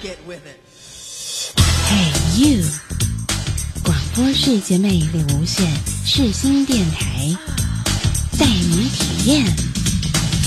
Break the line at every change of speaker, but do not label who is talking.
Hey you， 广播世界魅力无限，世新电台带你体验。